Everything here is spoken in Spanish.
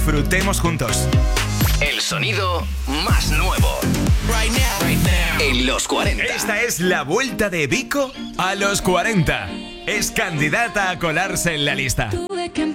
Disfrutemos juntos. El sonido más nuevo. Right now. En los 40. Esta es la vuelta de Vico a los 40. Es candidata a colarse en la lista.